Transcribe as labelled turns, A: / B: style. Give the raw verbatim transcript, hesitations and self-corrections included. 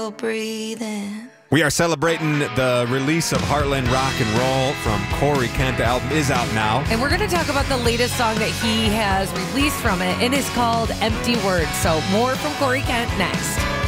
A: still breathing.
B: We are celebrating the release of Heartland Rock and Roll from Corey Kent. The album is out now.
C: And we're going to talk about the latest song that he has released from it. It is called Empty Words. So more from Corey Kent next.